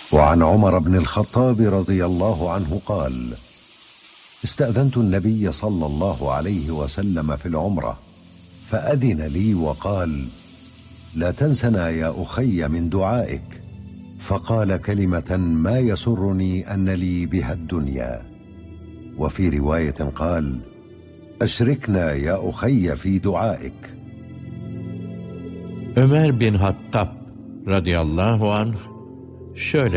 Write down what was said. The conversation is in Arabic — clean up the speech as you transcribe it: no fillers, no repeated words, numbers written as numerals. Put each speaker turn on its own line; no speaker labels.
وعن عمر بن الخطاب رضي الله عنه قال: استأذنت النبي صلى الله عليه وسلم في العمرة فأذن لي وقال: لا تنسنا يا أخي من دعائك. فقال كلمة ما يسرني أن لي بها الدنيا. وفي رواية قال: أشركنا يا أخي في دعائك.
Ömer bin Hattab radıyallahu anh şöyle